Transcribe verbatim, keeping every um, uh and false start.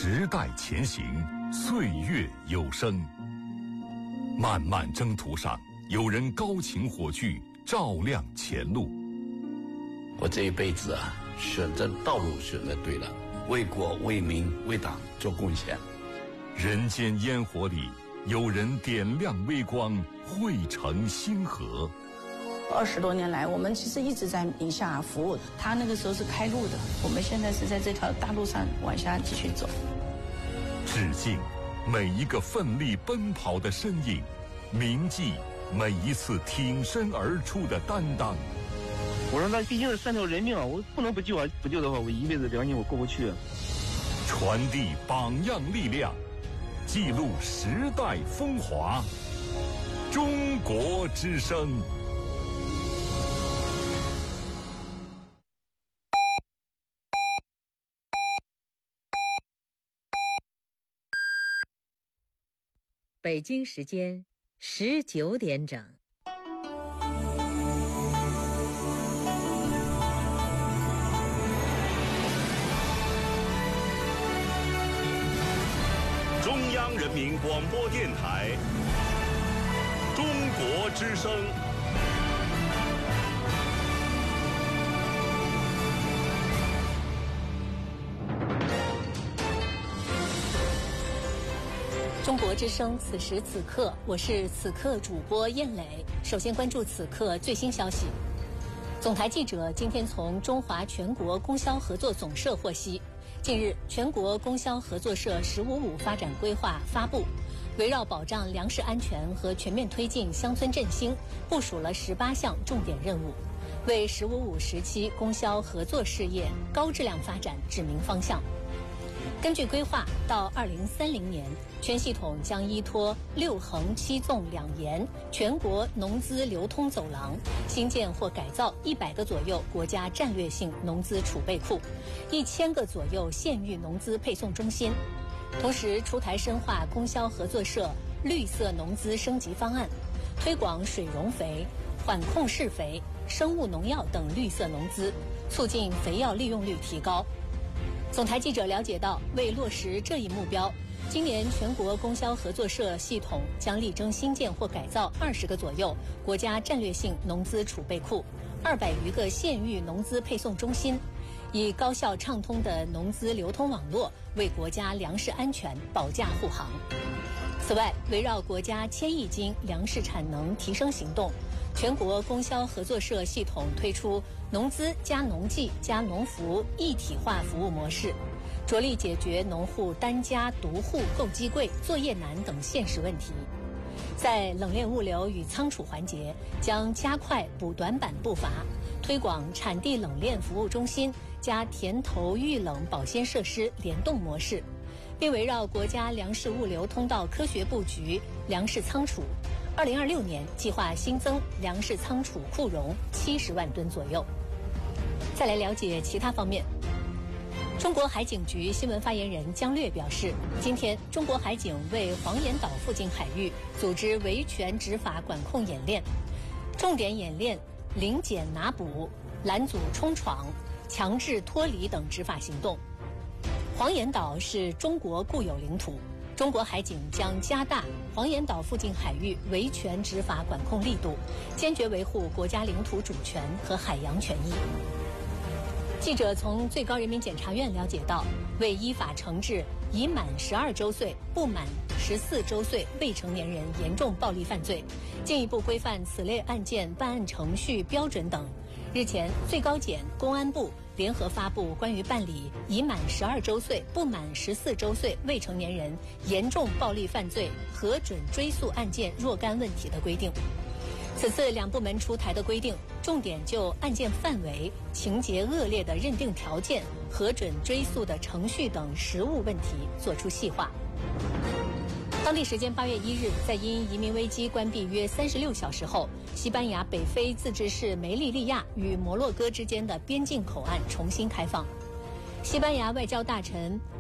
时代前行，岁月有声。漫漫征途上，有人高擎火炬，照亮前路。 我这一辈子啊，选择道路选择对了，为国为民为党做贡献。 人间烟火里，有人点亮微光，汇成星河。 二十多年来，我们其实一直在宁夏服务。他那个时候是开路的，我们现在是在这条大路上往下继续走。 致敬每一个奋力奔跑的身影，铭记每一次挺身而出的担当。 我说那毕竟是三条人命啊，我不能不救啊！不救的话，我一辈子良心我过不去。 传递榜样力量，记录时代风华。中国之声。 北京时间十九点整。 中央人民广播电台中国之声。 中国之声，此时此刻，我是此刻主播燕磊。首先关注此刻最新消息。总台记者今天从中华全国供销合作总社获悉，近日全国供销合作社“十五五”发展规划发布，围绕保障粮食安全和全面推进乡村振兴，部署了十八项重点任务，为“十五五”时期供销合作事业高质量发展指明方向。根据规划，到二零三零年，全系统将依托六横七纵两严全国农资流通走廊，新建或改造一百个左右国家战略性农资储备库，一千个左右县域农资配送中心。同时，出台深化供销合作社绿色农资升级方案，推广水溶肥、缓控施肥、生物农药等绿色农资，促进肥药利用率提高。总台记者了解到，为落实这一目标，今年全国供销合作社系统将力争新建或改造二十个左右国家战略性农资储备库，二百余个县域农资配送中心，以高效畅通的农资流通网络为国家粮食安全保驾护航。此外，围绕国家千亿斤粮食产能提升行动，全国供销合作社系统推出农资加农技加农服一体化服务模式，着力解决农户单家独户购机贵、作业难等现实问题。在冷链物流与仓储环节，将加快补短板步伐，推广产地冷链服务中心加田头预冷保鲜设施联动模式，并围绕国家粮食物流通道科学布局粮食仓储，二零二六年计划新增粮食仓储库容七十万吨左右。再来了解其他方面。中国海警局新闻发言人姜略表示，今天中国海警为黄岩岛附近海域组织维权执法管控演练，重点演练临检拿捕、拦阻冲闯、强制脱离等执法行动。黄岩岛是中国固有领土，中国海警将加大黄岩岛附近海域维权执法管控力度，坚决维护国家领土主权和海洋权益。记者从最高人民检察院了解到，为依法惩治已满十二周岁不满十四周岁未成年人严重暴力犯罪，进一步规范此类案件办案程序标准等，日前最高检、公安部联合发布关于办理已满十二周岁不满十四周岁未成年人严重暴力犯罪核准追诉案件若干问题的规定。此次两部门出台的规定，重点就案件范围、情节恶劣的认定条件、核准追诉的程序等实务问题作出细化。当地时间八月一日，在因移民危机关闭约三十六小时后，西班牙北非自治市梅利利亚与摩洛哥之间的边境口岸重新开放。西班牙外交大臣